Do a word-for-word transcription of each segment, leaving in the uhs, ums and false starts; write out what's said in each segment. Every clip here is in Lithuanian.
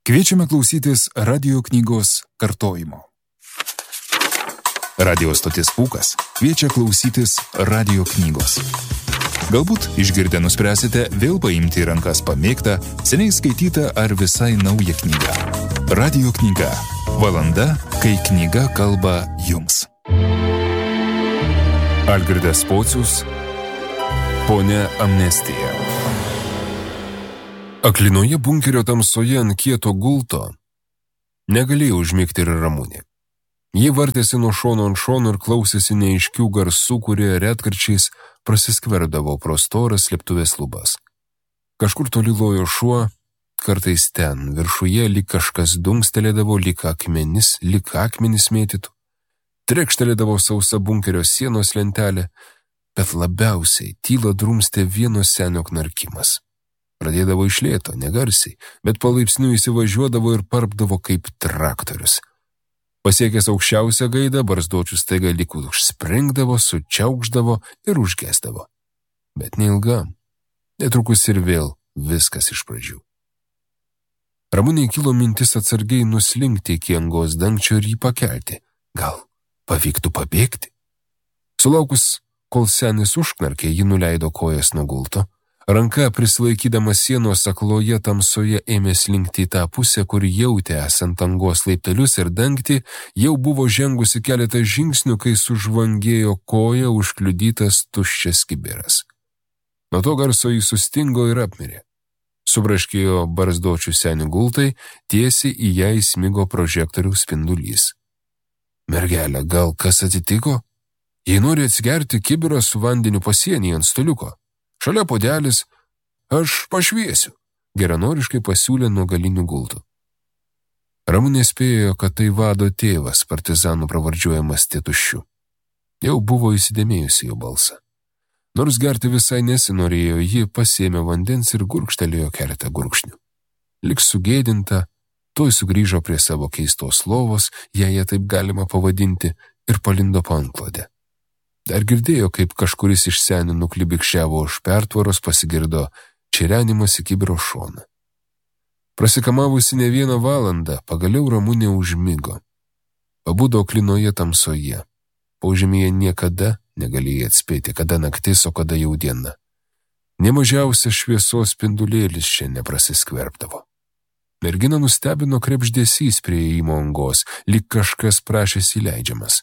Kviečiame klausytis radio knygos kartojimo. Radio stotis Pūkas kviečia klausytis radio knygos. Galbūt išgirdę nuspręsite vėl paimti į rankas pamėgtą, seniai skaitytą ar visai naują knygą. Radio knyga. Valanda, kai knyga kalba jums. Algirdas Pocius, Ponia Amnestija. Aklinoje bunkerio tamsoje ant kieto gulto negalėjo užmigti ir Ramunė. Ji vartėsi nuo šono ant šono ir klausėsi neaiškių garsų, kurie retkarčiais prasiskverdavo pro storas slėptuvės lubas. Kažkur toli lojo šuo, kartais ten, viršuje lyg kažkas dunkstelėdavo, lyg akmenis, lyg akmenis mėtytų. Trekštelėdavo sausa bunkerio sienos lentelė, bet labiausiai tylą drumstė vieno senio knarkimas. Pradėdavo iš lėto, negarsiai, bet palaipsniui įsivažiuodavo ir parpdavo kaip traktorius. Pasiekęs aukščiausią gaidą, barzdočius staiga lyg užspringdavo, sučiaukšdavo ir užgesdavo. Bet neilgam, netrukus ir vėl viskas iš pradžių. Ramunei kilo mintis atsargiai nuslinkti iki angos dangčio ir jį pakelti. Gal pavyktų pabėgti? Sulaukus, kol senis užknarkė, ji nuleido kojas nuo gulto. Ranka, prisilaikydama sienos akloje tamsoje, ėmė slinkti į tą pusę, kur jautė esant angos laiptelius ir dangtį, jau buvo žengusi keletą žingsnių, kai sužvangėjo koja užkliudytas tuščias kibiras. Nuo to garso jį sustingo ir apmirė. Subraškėjo barzdočių senių gultai, tiesiai į ją įsmigo prožektorių spindulys. Mergelė, gal kas atsitiko? Jei nori atsigerti kibirą su vandeniu pasienyje ant staliuko. Šalia puodelis, aš pašviesiu, geranoriškai pasiūlė nuo galinių gultų. Ramunė spėjo, kad tai vado tėvas, partizanų pravardžiuojamas Tėtušiu. Jau buvo įsidėmėjusi jo balsą. Nors gerti visai nesinorėjo, ji pasėmė vandens ir gurkštelėjo keletą gurkšnių. Lik sugėdinta, tuoj sugrįžo prie savo keistos lovos, jei ją taip galima pavadinti, ir palindo po antklodę. Dar girdėjo, kaip kažkuris iš senių nuklibikščiavo už pertvaros, pasigirdo čirenimas į kibiro šoną. Prasikamavusi ne vieną valandą, pagaliau Ramunė užmigo. Pabudo aklinoje tamsoje. Paužemėje niekada negalėjo atspėti, kada naktis, o kada jau diena. Nemažiausias šviesos spindulėlis čia neprasiskverbdavo. Mergina nustebino krebždesys prie įėjimo angos, lyg kažkas prašėsi įleidžiamas.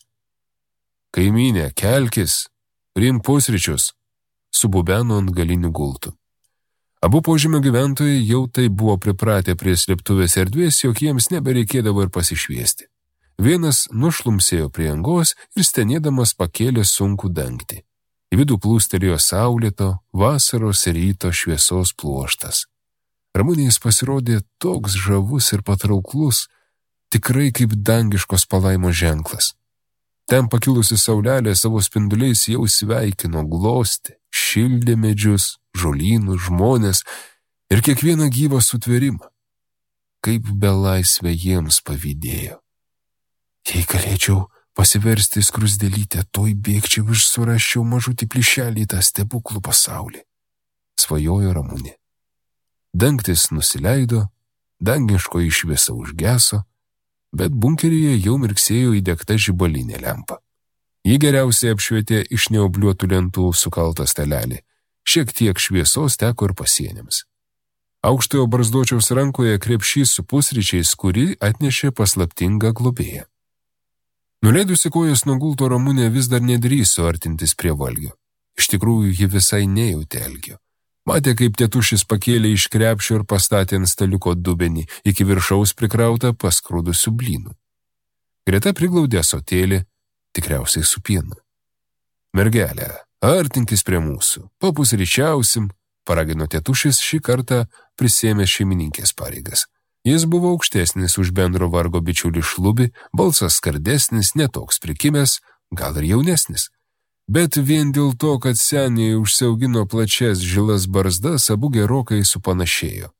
Kaimynė, kelkis, priimk pusryčius, sububeno ant galinių gultų. Abu požemio gyventojai jau tai buvo pripratę prie slėptuvės erdvės, jog jiems nebereikėdavo ir pasišviesti. Vienas nušlumsėjo prie angos ir stenėdamas pakėlė sunkų dangtį. Į vidų plūstelėjo saulėto, vasaros ryto šviesos pluoštas. Ramunei jis pasirodė toks žavus ir patrauklus, tikrai kaip dangiškos palaimos ženklas. Ten pakilusi saulelė savo spinduliais jau sveikino, glostė, šildė medžius, žolynus, žmonės ir kiekvieną gyvą sutvėrimą. Kaip belaisvė jiems pavydėjo. Jei galėčiau pasiversti skrusdėlytę, toj bėgčiau ir surasčiau mažutį plyšelį į tą stebuklų pasaulį, svajojo Ramunė. Dangtis nusileido, dangiškoji šviesa užgeso, bet bunkeryje jau mirksėjo įdegta žibalinė lempa. Ji geriausiai apšvietė iš neobliuotų lentų sukaltą stalelį. Šiek tiek šviesos teko ir pasienėms. Aukštojo barzdočiaus rankoje krepšys su pusryčiais, kurį atnešė paslaptinga globėja. Nuleidusi kojas nuo gulto, Ramunė vis dar nedrįso artintis prie valgio. Iš tikrųjų, ji visai nejautė algio. Matė, kaip Tėtušis pakėlė iš krepšio ir pastatė ant staliuko dubenį, iki viršaus prikrautą paskrudusių blynų. Greta priglaudė ąsotėlį, tikriausiai su pienu. Mergelė, artinkis prie mūsų, papusryčiausim, paragino Tėtušis, šį kartą prisėmė šeimininkės pareigas. Jis buvo aukštesnis už bendro vargo bičiulį Šlubį, balsas skardesnis, netoks prikimęs, gal ir jaunesnis. Bet vien dėl to, kad seniai užsiaugino plačias žilas barzdas, abu gerokai supanašėjo.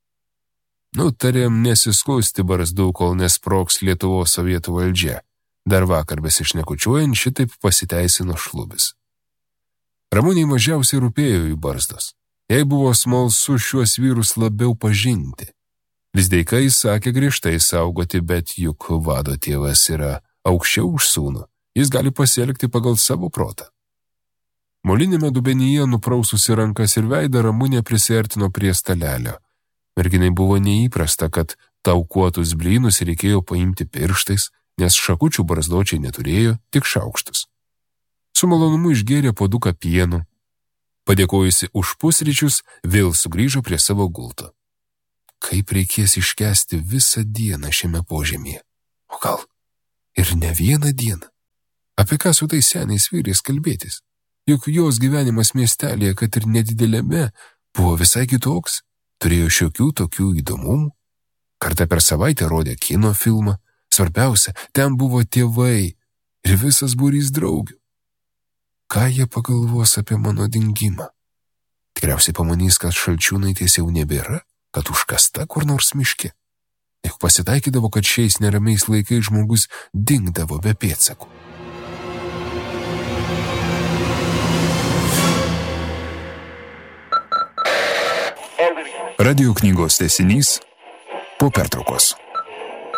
Nutarėm nesiskusti barzdų, kol nesproks Lietuvos sovietų valdžia. Dar vakar besišnekučiuojant šitaip pasiteisino Šlubis. Ramunei mažiausiai rūpėjo jų barzdos. Jai buvo smalsu šiuos vyrus labiau pažinti. Lizdeika įsakė griežtai saugoti, bet juk vado tėvas yra aukščiau už sūnų, jis gali pasielgti pagal savo protą. Molinėme dubenyje nupraususi rankas ir veidą Ramunė prisiartino prie stalelio. Merginai buvo neįprasta, kad taukuotus blynus reikėjo paimti pirštais, nes šakučių barzdočiai neturėjo, tik šaukštus. Su malonumu išgėrė puoduką pieno. Padėkojusi už pusryčius, vėl sugrįžo prie savo gulto. Kaip reikės iškęsti visą dieną šiame požemyje? O gal ir ne vieną dieną? Apie ką su tais seniais vyrais kalbėtis? Juk jos gyvenimas miestelėje, kad ir nedidelėme, buvo visai kitoks, turėjo šiokių tokių įdomumų. Kartą per savaitę rodė kino filmą, svarbiausia, ten buvo tėvai ir visas būrys draugių. Ką jie pagalvos apie mano dingimą? Tikriausiai pamanys, kad Šalčiūnaitės jau nebėra, kad užkasta kur nors miške. Juk pasitaikydavo, kad šiais neramiais laikais žmogus dingdavo be pėdsakų. Radio knygos tęsinys po pertraukos.